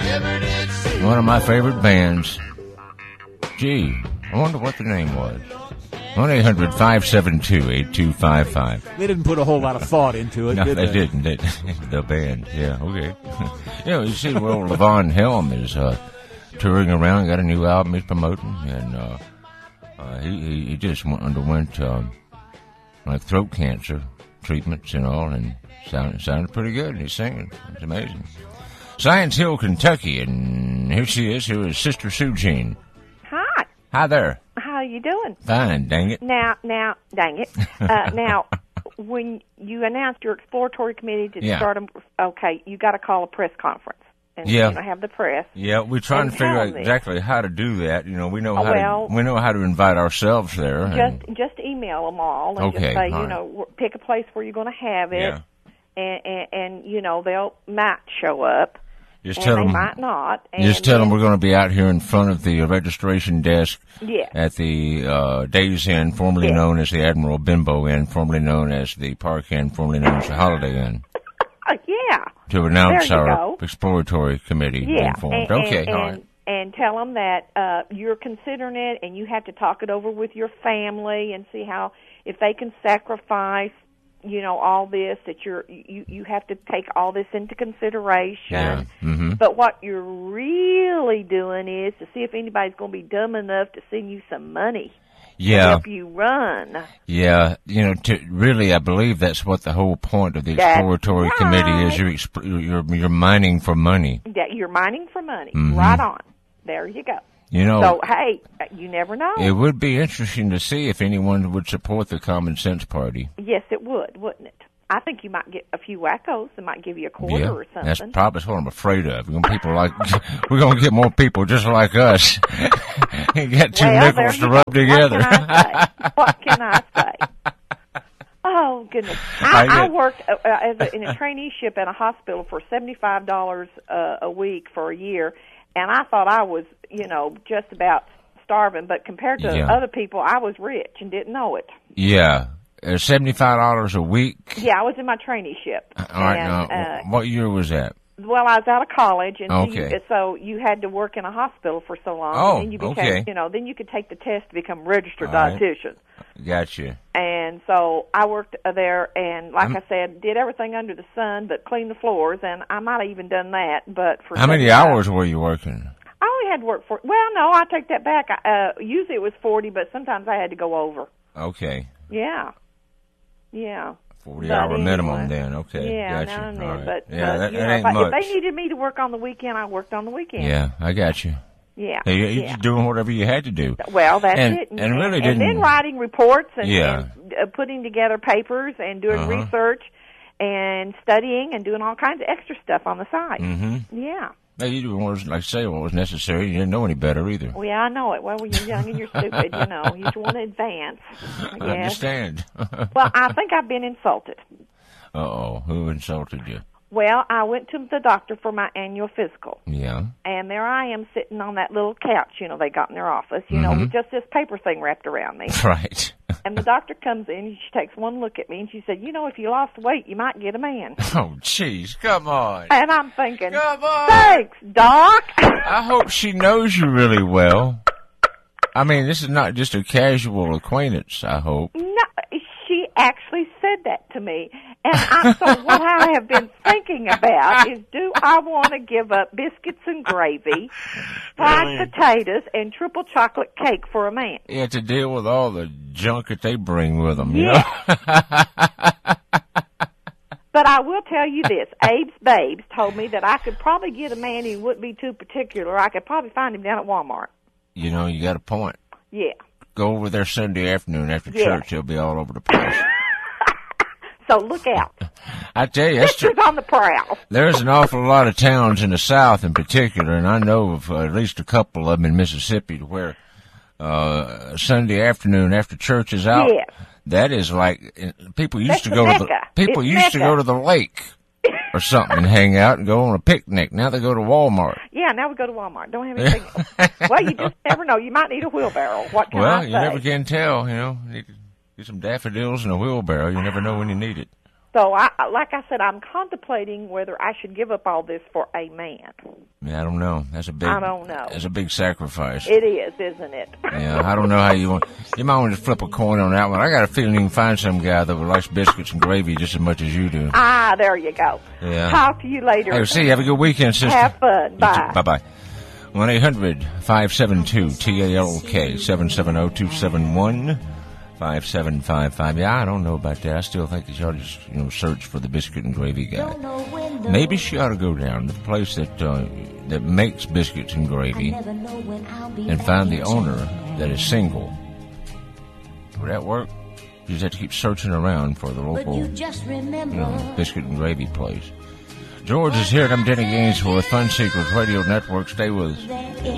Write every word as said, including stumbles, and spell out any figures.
One of my favorite bands. Gee, I wonder what the name was. one eight hundred five seven two eight two five five. They didn't put a whole lot of thought into it, No, did they, they? didn't. They, the band, yeah, okay. You know, you see, well, Levon Helm is uh, touring around, got a new album he's promoting, and uh, uh, he, he he just went, underwent um, like throat cancer treatments and all, and sounded sounded pretty good. He's singing. It's amazing. Science Hill, Kentucky, and here she is. Here is Sister Sue Jean. Hi. Hi there. How you doing? Fine, dang it. Now, now, dang it. Uh, now, when you announced your exploratory committee to Yeah. start, a, okay, you got to call a press conference and Yeah. you know, have the press. Yeah, we're trying And to figure tell out me. exactly how to do that. You know, we know Oh, how well- to we know how to invite ourselves there. and- Just, just email them all and Okay, just say, all you right. know, wh- pick a place where you're going to have it, Yeah. and, and, and you know, they'll might show up, Just and tell they them. might not. And Just tell them then- we're going to be out here in front of the uh, registration desk Yeah. at the uh, Days Inn, formerly Yeah. known as the Admiral Bimbo Inn, formerly known as the Park Inn, formerly known as the Holiday Inn, Uh, yeah. to announce There you our go. exploratory committee Yeah, informed. and, okay, and, all and, right. and tell them that uh, you're considering it, and you have to talk it over with your family and see how if they can sacrifice, you know, all this. That you're you you have to take all this into consideration. Yeah. Mm-hmm. But what you're really doing is to see if anybody's going to be dumb enough to send you some money to Yeah, help you run. yeah. You know, to really, I believe that's what the whole point of the That's exploratory committee is. right. You're, exp- you're you're mining for money. That you're mining for money. Mhm. Right on. There you go. You know, So hey, you never know. it would be interesting to see if anyone would support the Common Sense Party. Yes, it would, wouldn't it? I think you might get a few wackos that might give you a quarter Yeah, or something. that's probably what I'm afraid of. We're gonna people like we're gonna get more people just like us. and get two well, nickels there to you rub go. together. What can I say? What can I say? Oh goodness! I, I I get- worked uh, as a, in a traineeship at a hospital for seventy-five dollars uh, a week for a year, and I thought I was, you know, just about starving. But compared to Yeah. other people, I was rich and didn't know it. Yeah, uh, seventy-five dollars a week. Yeah, I was in my traineeship. All right, and, now uh, what year was that? Well, I was out of college, and so, Okay. you, so you had to work in a hospital for so long. Oh, and then you became, okay. you know, then you could take the test to become a registered All right. dietitian. Gotcha. And so I worked uh, there, and like I'm- I said, did everything under the sun but cleaned the floors, and I might have even done that. But for How many seventy-five hours were you working? I only had to work for. Well, no, I take that back. I, uh, usually it was forty, but sometimes I had to go over. Okay, Yeah, yeah. forty But hour minimum anyway. then. Okay, Yeah, gotcha. now and then. All right. But, yeah, but that, you that know, ain't if, I, much. if they needed me to work on the weekend, I worked on the weekend. Yeah, I got you. Yeah. Hey, you- you're yeah. just doing whatever you had to do. Well, that's And- it. and really and then didn't- writing reports and, Yeah. and uh, putting together papers and doing Uh-huh. research and studying and doing all kinds of extra stuff on the side. Mm-hmm. Yeah. Hey, you do what was, like I say, what was necessary. You didn't know any better either. Well, yeah, I know it. Well, when you're young and you're stupid, you know, you just want to advance. I I guess. understand. Well, I think I've been insulted. Uh-oh, who insulted you? Well, I went to the doctor for my annual physical. Yeah. And there I am sitting on that little couch, you know, they got in their office, you know, Mhm. with just this paper thing wrapped around me. Right. And the doctor comes in, and she takes one look at me, and she said, you know, if you lost weight, you might get a man. Oh, jeez, come on. And I'm thinking, Come on. thanks, Doc. I hope she knows you really well. I mean, this is not just a casual acquaintance, I hope. No, she actually said that to me. And I, so what I have been thinking about is, do I want to give up biscuits and gravy, fried Really? potatoes, and triple chocolate cake for a man? You have to deal with all the junk that they bring with them, you Yeah. know? But I will tell you this, Abe's Babes told me that I could probably get a man who wouldn't be too particular. I could probably find him down at Walmart. You know, you got a point. Yeah. Go over there Sunday afternoon after Yeah. church. He'll be all over the place. So look out. I tell you, that's Pictures on the prowl. there's an awful lot of towns in the South in particular, and I know of uh, at least a couple of them in Mississippi where uh, Sunday afternoon after church is out, Yes. that is like uh, people used That's to the go to the Mecca. people It's used to Mecca. go to the lake or something and hang out and go on a picnic. Now they go to Walmart. Yeah, now we go to Walmart. Don't have anything else. Well, you just never know. You might need a wheelbarrow. What can Well, I you say? never can tell. You know, you need to get some daffodils and a wheelbarrow. You never know when you need it. So, I, like I said, I'm contemplating whether I should give up all this for a man. Yeah, I don't know. That's a big. I don't know. That's a big sacrifice. It is, isn't it? Yeah, I don't know how you want. You might want to flip a coin on that one. I got a feeling you can find some guy that likes biscuits and gravy just as much as you do. Ah, there you go. Yeah. Talk to you later. Hey, see you. Have a good weekend, sister. Have fun. Bye. Bye bye. one eight hundred five seven two T A L K seven seven zero two seven one. Five seven five five. Yeah, I don't know about that. I still think that you ought to just, you know, search for the biscuit and gravy guy. Maybe she ought to go down to the place that uh, that makes biscuits and gravy and find the owner that is single. Would that work? You just have to keep searching around for the local, you know, biscuit and gravy place. George is here, and I'm Denny Gainesville with Fun Secrets Radio Network. Stay with us.